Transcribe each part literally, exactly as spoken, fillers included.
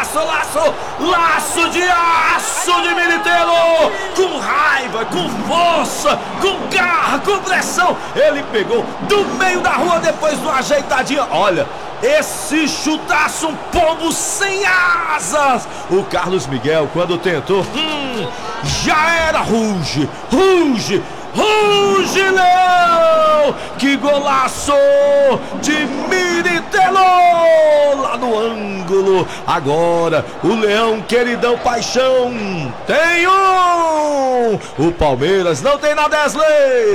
laço, laço, laço de aço de Militello, com raiva, com força, com garra, com pressão, ele pegou do meio da rua depois do ajeitadinho, olha, esse chutaço, um pombo sem asas, o Carlos Miguel quando tentou, hum, já era, ruge, ruge, ruge, Leão, que golaço de Militello, lá no ângulo, agora o Leão, queridão, paixão, tem um, o Palmeiras não tem nada, Wesley.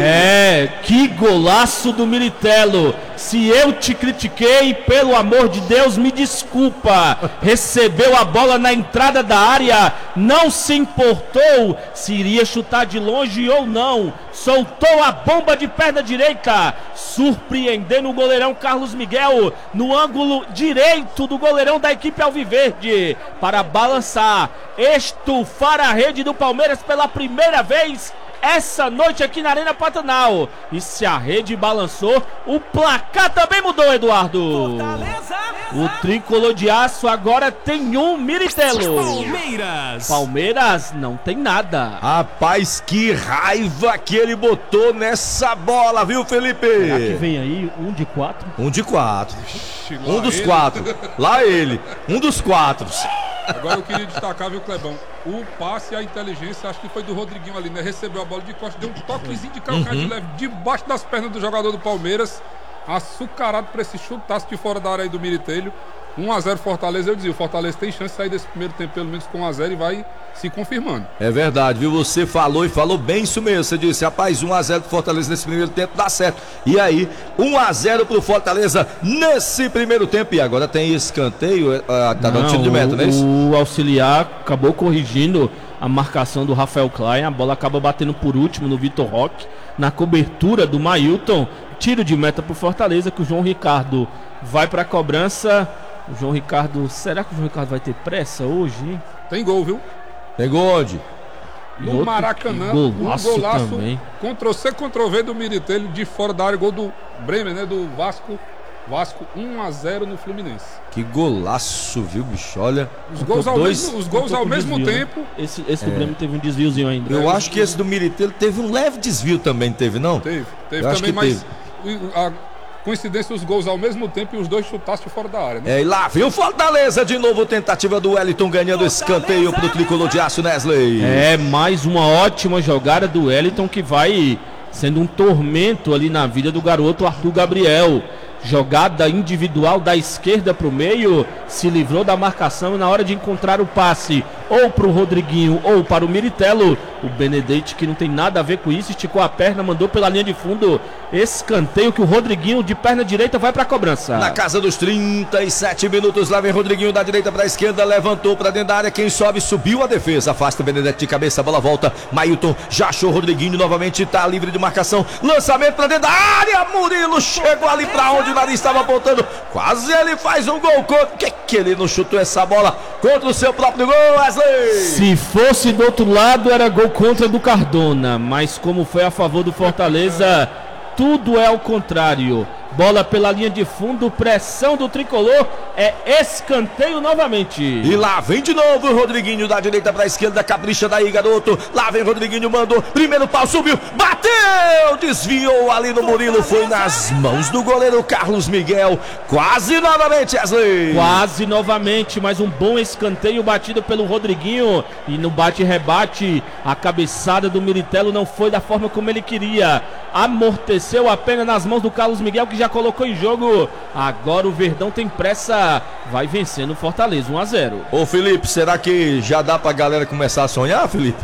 É, que golaço do Militello, se eu te critiquei, pelo amor de Deus, me desculpa, recebeu a bola na entrada da área, não se importou se iria chutar de longe ou não, soltou a bomba de perna direita, surpreendendo o goleirão Carlos Miguel no ângulo direito do goleirão da equipe alviverde, para balançar, estufar a rede do Palmeiras pela primeira vez essa noite aqui na Arena Pantanal. E se a rede balançou, o placar também mudou, Eduardo. Fortaleza. O tricolor de aço agora tem um Militello. Palmeiras. Palmeiras não tem nada. Rapaz, que raiva que ele botou nessa bola, viu, Felipe? Será que vem aí um de quatro? Um de quatro. Ixi, Um dos ele. quatro. Lá ele. Um dos quatro. Agora eu queria destacar, viu, Clebão? O passe e a inteligência, acho que foi do Rodriguinho ali, né? Recebeu a bola de costas, deu um toquezinho de calcanhar de leve debaixo das pernas do jogador do Palmeiras. Açucarado para esse chutaço de fora da área aí do Militello. um a zero Fortaleza, eu dizia, o Fortaleza tem chance de sair desse primeiro tempo pelo menos com um a zero e vai se confirmando. É verdade, viu? Você falou e falou bem isso mesmo. Você disse, rapaz, um a zero pro Fortaleza nesse primeiro tempo dá certo. E aí, um a zero pro Fortaleza nesse primeiro tempo. E agora tem escanteio, ah, tá dando tiro de meta, não é isso? O auxiliar acabou corrigindo a marcação do Rafael Klein, a bola acaba batendo por último no Vitor Roque, na cobertura do Mailton, tiro de meta pro Fortaleza, que o João Ricardo vai pra cobrança. O João Ricardo, será que o João Ricardo vai ter pressa hoje, hein? Tem gol, viu? Pegou onde? No Outro Maracanã, golaço um golaço, também. Ctrl-C, Ctrl-V do Militello, de fora da área, gol do Bremer, né, do Vasco. Vasco um a zero no Fluminense. Que golaço, viu, bicho? Olha. Os gols ao Dois- mesmo, os gols ao mesmo desvio, né? tempo. Esse, esse do Grêmio teve um desviozinho ainda. Eu acho que esse do Militello teve um leve desvio também, teve, não? Teve, teve Eu acho também, que mas a coincidência, os gols ao mesmo tempo e os dois chutaços de fora da área, né? É, e lá viu Fortaleza de novo, tentativa do Wellington ganhando escanteio pro tricolor de aço, Wesley. É, mais uma ótima jogada do Wellington, que vai sendo um tormento ali na vida do garoto Arthur Gabriel. Jogada individual da esquerda para o meio, se livrou da marcação e na hora de encontrar o passe ou para o Rodriguinho ou para o Militello, o Benedetti, que não tem nada a ver com isso, esticou a perna, mandou pela linha de fundo, escanteio que o Rodriguinho de perna direita vai para a cobrança. Na casa dos trinta e sete minutos, lá vem Rodriguinho da direita para a esquerda, levantou para dentro da área, quem sobe subiu a defesa, afasta o Benedetti de cabeça, a bola volta, Mailton já achou Rodriguinho novamente, está livre de marcação, lançamento para dentro da área, Murilo chegou ali para onde o nariz estava apontando, quase ele faz um gol contra, que que ele não chutou essa bola contra o seu próprio gol, Wesley? Se fosse do outro lado era gol contra do Cardona, mas como foi a favor do Fortaleza, tudo é ao contrário. Bola pela linha de fundo, pressão do tricolor, é escanteio novamente. E lá vem de novo o Rodriguinho da direita para a esquerda, capricha daí, garoto. Lá vem Rodriguinho, mandou, primeiro pau, subiu, bateu, desviou ali no Murilo, foi nas mãos do goleiro Carlos Miguel. Quase novamente, Wesley. Quase novamente, mas um bom escanteio batido pelo Rodriguinho. E no bate-rebate, a cabeçada do Militello não foi da forma como ele queria. Amorteceu a pena nas mãos do Carlos Miguel, que já colocou em jogo. Agora o Verdão tem pressa, vai vencendo o Fortaleza um a zero. Ô Felipe, será que já dá pra galera começar a sonhar, Felipe?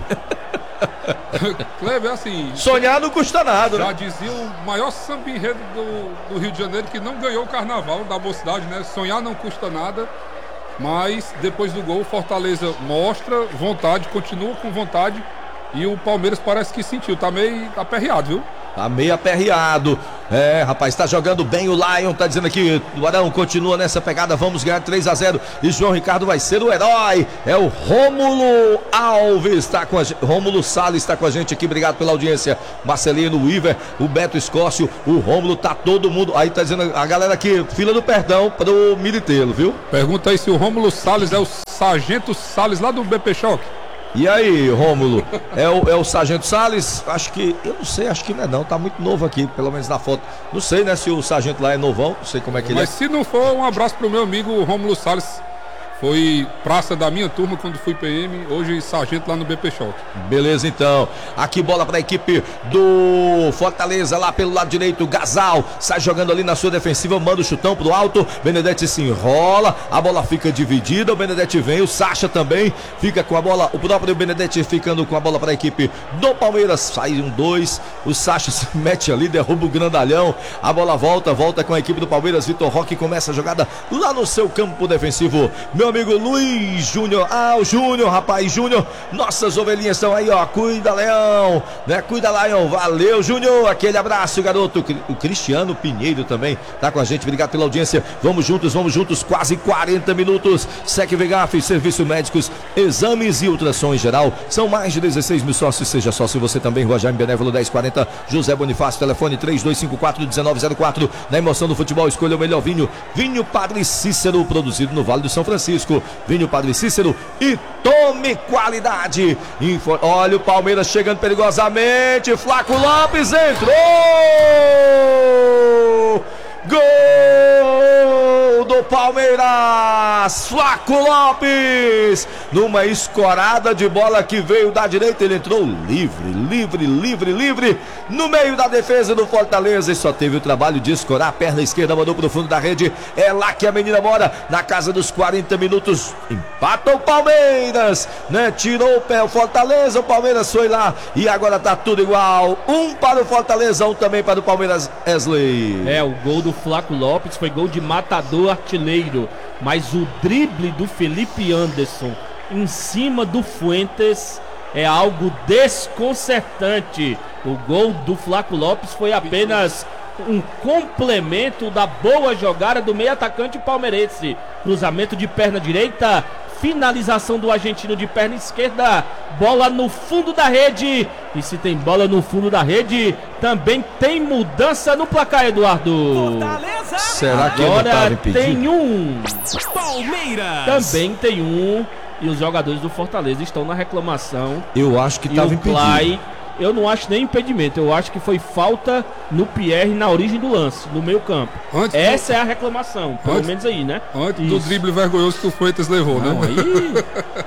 Kleber, assim, Sonhar não custa nada, já né? dizia o maior samba enredo do, do Rio de Janeiro, que não ganhou o carnaval da mocidade, né? Sonhar não custa nada, mas depois do gol o Fortaleza mostra vontade, continua com vontade, e o Palmeiras parece que sentiu, tá meio aperreado, viu? Tá meio aperreado. É, rapaz, tá jogando bem o Lion, tá dizendo aqui, o Arão continua nessa pegada, vamos ganhar três a zero e João Ricardo vai ser o herói. É o Rômulo Alves, tá com a gente, Rômulo Salles tá com a gente aqui, obrigado pela audiência. Marcelino, o Iver, o Beto Escócio, o Rômulo, tá todo mundo, aí tá dizendo a galera aqui, fila do perdão pro Militello, viu? Pergunta aí se o Rômulo Salles é o Sargento Salles lá do B P Choque. E aí, Rômulo? É o, é o Sargento Salles? Acho que, eu não sei, acho que não é não, tá muito novo aqui, pelo menos na foto. Não sei, né, se o Sargento lá é novão, não sei como é que ele é. Mas se não for, um abraço pro meu amigo Rômulo Salles. Foi praça da minha turma quando fui P M, hoje sargento lá no B P Choque. Beleza, então. Aqui bola para a equipe do Fortaleza, lá pelo lado direito. Gasal sai jogando ali na sua defensiva, manda o chutão pro alto. Benedetti se enrola, a bola fica dividida. O Benedetti vem, o Sacha também fica com a bola. O próprio Benedetti ficando com a bola para a equipe do Palmeiras. Sai um dois. O Sacha se mete ali, derruba o grandalhão. A bola volta, volta com a equipe do Palmeiras. Vitor Roque começa a jogada lá no seu campo defensivo. Meu amigo Luiz Júnior, ah, o Júnior, rapaz, Júnior, nossas ovelhinhas estão aí, ó, cuida, Leão, né, cuida, Leão, valeu, Júnior, aquele abraço, garoto. O Cristiano Pinheiro também tá com a gente, obrigado pela audiência, vamos juntos, vamos juntos, quase quarenta minutos, S E C Vegaf, Serviços Médicos, Exames e Ultrassom em geral, são mais de dezesseis mil sócios, seja sócio você também, Rua Jaime Benévolo dez quarenta, José Bonifácio, telefone três dois cinco quatro, um nove zero quatro, na emoção do futebol, escolha o melhor vinho, vinho Padre Cícero, produzido no Vale do São Francisco. Vinho Padre Cícero e tome qualidade. Info... Olha o Palmeiras chegando perigosamente. Flaco Lopes entrou! Gol do Palmeiras! Flaco Lopes! Numa escorada de bola que veio da direita, ele entrou livre, livre, livre, livre, no meio da defesa do Fortaleza e só teve o trabalho de escorar a perna esquerda, mandou pro fundo da rede. É lá que a menina mora, na casa dos quarenta minutos. Empata o Palmeiras, né? Tirou o pé o Fortaleza, o Palmeiras foi lá e agora tá tudo igual. Um para o Fortaleza, um também para o Palmeiras. Wesley. É, o gol do Flaco Lopes foi gol de matador artilheiro, mas o drible do Felipe Anderson em cima do Fuentes é algo desconcertante. O gol do Flaco Lopes foi apenas um complemento da boa jogada do meio atacante palmeirense. Cruzamento de perna direita, finalização do argentino de perna esquerda, bola no fundo da rede. E se tem bola no fundo da rede, também tem mudança no placar, Eduardo. Fortaleza. Será que ele Agora estava impedido? tem um. Palmeiras. Também tem um. E os jogadores do Fortaleza estão na reclamação. Eu acho que E estava o impedido. Clay, eu não acho nem impedimento. Eu acho que foi falta no Pierre na origem do lance, no meio campo. Antes Essa do... é a reclamação, pelo Antes- menos aí, né? Antes do Isso. drible vergonhoso que o Freitas levou, Não, né? aí...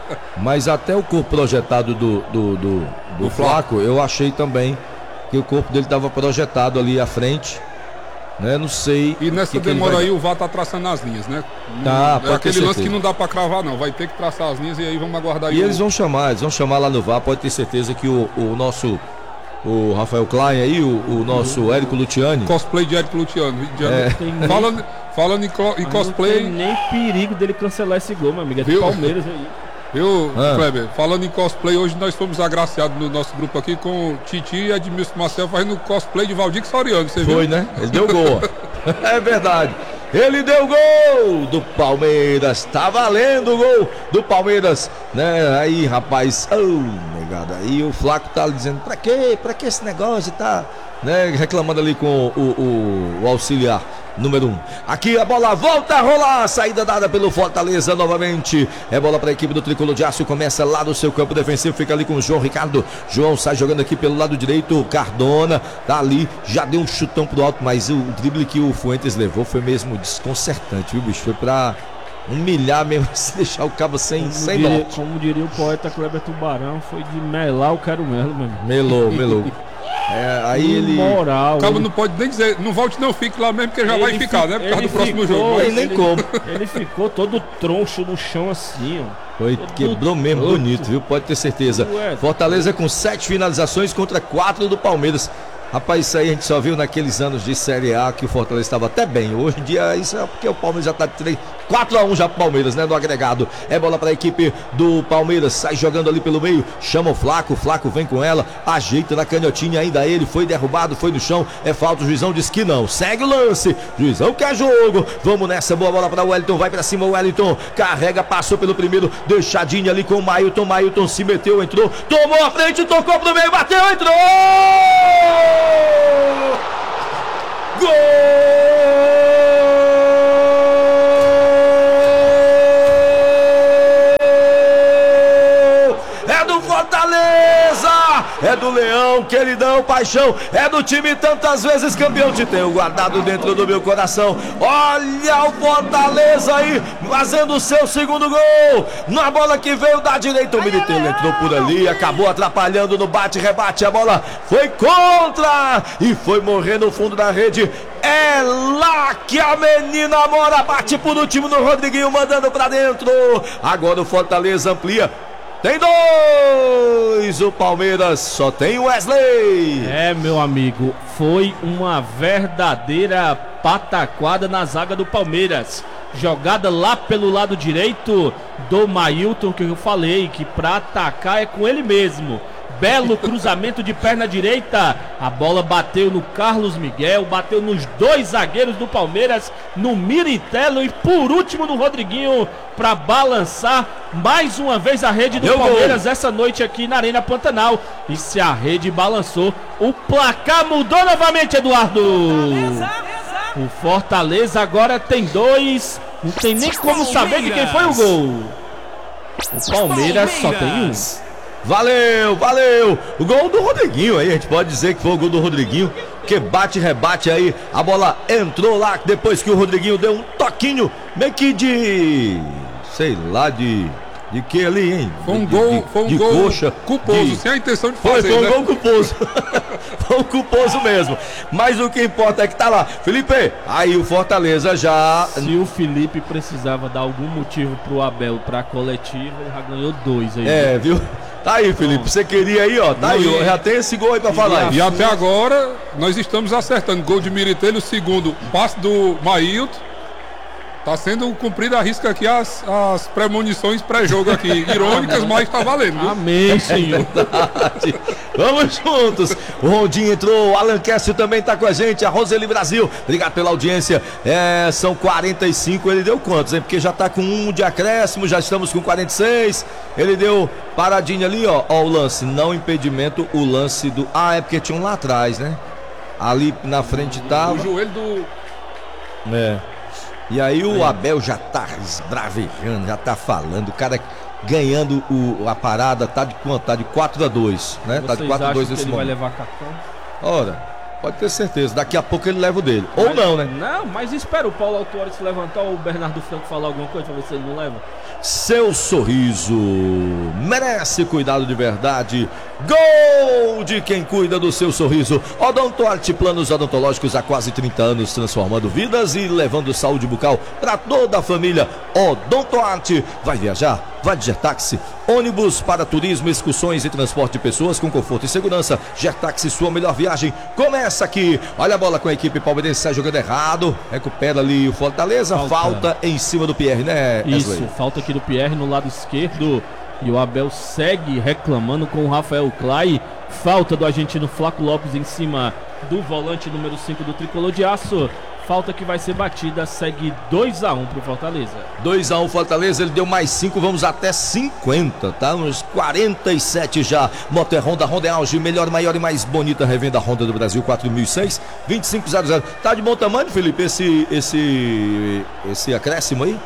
Mas até o corpo projetado do, do, do, do Do Flaco, eu achei também que o corpo dele estava projetado ali à frente, né? Não sei. E nessa que que ele demora vai- aí o V A R tá traçando as linhas, né? Tá, é pode ter aquele lance certeza. que não dá pra cravar, não. Vai ter que traçar as linhas e aí vamos aguardar aí. E o- eles vão chamar, eles vão chamar lá no V A R, pode ter certeza que o, o nosso, o Rafael Klein aí, o, o nosso Érico Luciani, Cosplay de Érico Luciano. Rio de Janeiro. É. Tem nem- Falando, falando em, clo- em Não cosplay, tem nem perigo dele cancelar esse gol, meu amigo. É do Viu? Palmeiras aí. eu, Ah. Kleber, falando em cosplay, hoje nós fomos agraciados no nosso grupo aqui com o Titi e Edmilson Marcel fazendo cosplay de Valdir Soriano, você foi, viu? né? Ele deu gol. É verdade. Ele deu gol do Palmeiras. Tá valendo o gol do Palmeiras, né? Aí, rapaz, oh, negado. Aí o Flaco tá dizendo: pra quê? Pra que esse negócio? Tá, né? Reclamando ali com o, o, o auxiliar número um. Aqui a bola volta a rolar. Saída dada pelo Fortaleza novamente. É bola para a equipe do Tricolor de Aço. Começa lá no seu campo defensivo. Fica ali com o João Ricardo. João sai jogando aqui pelo lado direito. Cardona tá ali. Já deu um chutão pro alto. Mas o drible que o Fuentes levou foi mesmo desconcertante, viu, bicho? Foi pra humilhar mesmo. Se deixar o cabo sem, Como sem diria, norte. como diria o poeta Kleber Tubarão, foi de melar o quero melo, meu amigo. Melou, melou. É, aí ele. Moral. O cabo ele- não pode nem dizer, não volte não, fique lá mesmo, porque já vai Ele ficar, fi- né? Por causa ele do próximo ficou- jogo. Aí nem ele- como. Ele ficou todo troncho no chão assim, ó. Foi, quebrou mesmo, Todo. bonito, viu? Pode ter certeza. Ué. Fortaleza com sete finalizações contra quatro do Palmeiras. Rapaz, isso aí a gente só viu naqueles anos de Série A que o Fortaleza estava até bem. Hoje em dia, isso é porque o Palmeiras já está de três, quatro a um já pro Palmeiras, né? No agregado. É bola para a equipe do Palmeiras. Sai jogando ali pelo meio. Chama o Flaco. O Flaco vem com ela. Ajeita na canhotinha. Ainda ele foi derrubado. Foi no chão. É falta. O juizão diz que não. Segue o lance. Juizão quer jogo. Vamos nessa. Boa bola para o Wellington. Vai para cima o Wellington. Carrega. Passou pelo primeiro. Deixadinho ali com o Mailton. Mailton se meteu. Entrou. Tomou a frente. Tocou pro meio. Bateu. Entrou. Gol é do Leão, queridão, paixão, é do time tantas vezes campeão. Te tenho guardado dentro do meu coração. Olha o Fortaleza aí, fazendo o seu segundo gol. Na bola que veio da direita, o Militello entrou por ali, acabou atrapalhando no bate-rebate. A bola foi contra e foi morrer no fundo da rede. É lá que a menina mora, bate por último no Rodriguinho, mandando pra dentro. Agora o Fortaleza amplia. Tem dois, o Palmeiras só tem o Wesley. É, meu amigo, foi uma verdadeira pataquada na zaga do Palmeiras. Jogada lá pelo lado direito do Mailton, que eu falei, que pra atacar é com ele mesmo. Belo cruzamento de perna direita. A bola bateu no Carlos Miguel, bateu nos dois zagueiros do Palmeiras, no Militello e por último no Rodriguinho, para balançar mais uma vez a rede do Deu Palmeiras gol. essa noite aqui na Arena Pantanal. E se a rede balançou, o placar mudou novamente, Eduardo. O Fortaleza agora tem dois. Não tem nem como saber de quem foi o gol. O Palmeiras só tem um. Valeu, valeu. O gol do Rodriguinho aí, a gente pode dizer que foi o gol do Rodriguinho, que bate, rebate aí. A bola entrou lá depois que o Rodriguinho deu um toquinho, meio que de, sei lá, de... De que ali, hein? Foi um de, gol, de, foi um de gol coxa, culposo, de... sem a intenção de Foi, fazer, foi um né? gol culposo. Foi um culposo mesmo. Mas o que importa é que tá lá. Felipe, aí o Fortaleza já... Se o Felipe precisava dar algum motivo pro Abel pra coletiva, ele já ganhou dois aí. É, viu? Tá aí, Felipe. Você queria aí, ó. Tá aí, ó. Já tem esse gol aí pra falar. E até agora, nós estamos acertando. Gol de Militello, o segundo, passe do Mailton. Tá sendo cumprida a risca aqui as, as premonições pré-jogo aqui. Irônicas, mas tá valendo, viu? Amém, senhor. Verdade. Vamos juntos. O Rondinho entrou, o Alan Cássio também tá com a gente, a Roseli Brasil. Obrigado pela audiência. É, são quarenta e cinco, ele deu quantos, hein? Porque já tá com um de acréscimo, já estamos com quarenta e seis. Ele deu paradinha ali, ó. Ó o lance, não impedimento, o lance do... Ah, é porque tinha um lá atrás, né? Ali na frente tava... O joelho do... É. E aí o Abel já tá esbravejando, já tá falando, o cara ganhando o, a parada, tá de quanto? Tá de quatro a dois, né? Tá de Vocês quatro a dois acham que nesse ele vai momento. levar cartão? Ora, pode ter certeza, daqui a pouco ele leva o dele. Ou Mas- não, né? Não, mas espera o Paulo Autuori se levantar ou o Bernardo Franco falar alguma coisa pra ver se ele não leva. Seu sorriso merece cuidado de verdade. Gol de quem cuida do seu sorriso. Odontoarte, planos odontológicos há quase trinta anos, transformando vidas e levando saúde bucal para toda a família. Odontoarte, vai viajar? Vai de Jertaxi, ônibus para turismo, excursões e transporte de pessoas com conforto e segurança. Jertaxi, sua melhor viagem começa aqui. Olha a bola com a equipe palmeirense, sai jogando errado, recupera ali o Fortaleza, falta, Falta. em cima do Pierre, né, Isso, Wesley? falta aqui do Pierre no lado esquerdo. E o Abel segue reclamando com o Rafael Clay. Falta do argentino Flaco Lopes em cima do volante número cinco do Tricolor de Aço. Falta que vai ser batida, segue dois a um pro Fortaleza. dois a um Fortaleza, ele deu mais cinco, vamos até cinquenta, tá? Uns quarenta e sete já. Moto é Honda, Honda é auge, melhor, maior e mais bonita revenda Honda do Brasil, quatro mil e seis, vinte e cinco zero zero. Tá de bom tamanho, Felipe, esse, esse, esse acréscimo aí?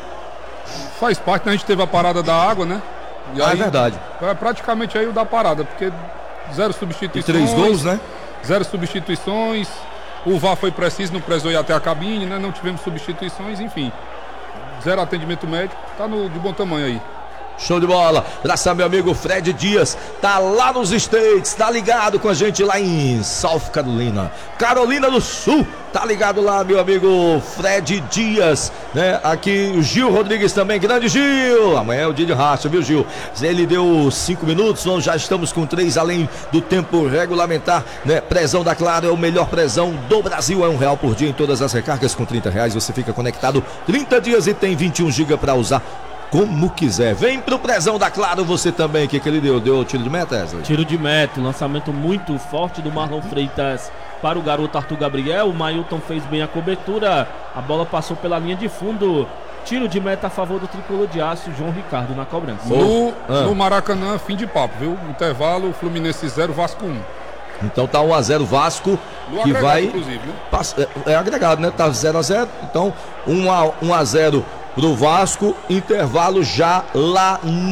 Faz parte, né? A gente teve a parada da água, né? E Ah, é aí, verdade. É praticamente aí o da parada, porque zero E substituições. três gols, né? Zero substituições. O V A R foi preciso, não precisou ir até a cabine, né? Não tivemos substituições, enfim. Zero atendimento médico, tá no, de bom tamanho aí. Show de bola, graças ao meu amigo Fred Dias, tá lá nos States, tá ligado com a gente lá em South Carolina, Carolina do Sul, tá ligado lá meu amigo Fred Dias, né? Aqui o Gil Rodrigues também, grande Gil, amanhã é o dia de racha, viu Gil? Ele deu cinco minutos, nós já estamos com três além do tempo regulamentar, né? Prezão da Claro é o melhor prezão do Brasil, é um real por dia em todas as recargas, com trinta reais você fica conectado trinta dias e tem vinte e um gigas para usar como quiser. Vem pro prezão da Claro, você também. O que, que ele deu? Deu tiro de meta, Wesley? Tiro de meta, lançamento muito forte do Marlon Freitas para o garoto Arthur Gabriel. O Mailton fez bem a cobertura, a bola passou pela linha de fundo. Tiro de meta a favor do Tricolor de Aço, João Ricardo na cobrança. No, Ah. no Maracanã, fim de papo, viu? Intervalo, Fluminense zero, Vasco um. Então tá um a zero Vasco, No que agregado, vai... inclusive, né? Passa- É, é agregado, né? Tá zero a zero. Então um a zero pro Vasco. Intervalo já lá